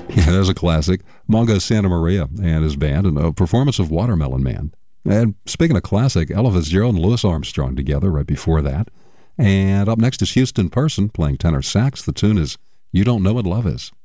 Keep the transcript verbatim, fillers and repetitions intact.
Yeah, there's a classic. Mongo Santa Maria and his band, and a performance of Watermelon Man. And speaking of classic, Ella Fitzgerald and Louis Armstrong together right before that. And up next is Houston Person playing tenor sax. The tune is You Don't Know What Love Is.